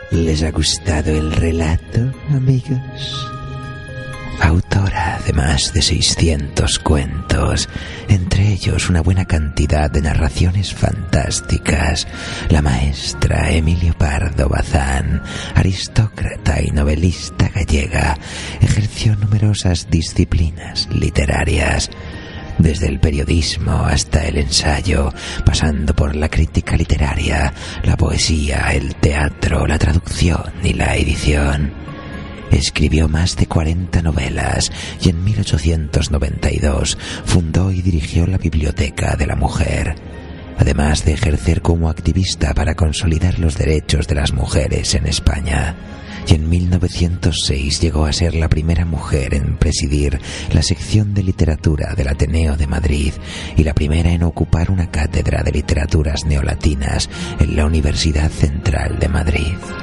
¿Les ha gustado el relato, amigos? Autora de más de 600 cuentos, entre ellos una buena cantidad de narraciones fantásticas, la maestra Emilio Pardo Bazán, aristócrata y novelista gallega, ejerció numerosas disciplinas literarias, desde el periodismo hasta el ensayo, pasando por la crítica literaria, la poesía, el teatro, la traducción y la edición. Escribió más de 40 novelas y en 1892 fundó y dirigió la Biblioteca de la Mujer, además de ejercer como activista para consolidar los derechos de las mujeres en España. Y en 1906 llegó a ser la primera mujer en presidir la sección de literatura del Ateneo de Madrid y la primera en ocupar una cátedra de literaturas neolatinas en la Universidad Central de Madrid.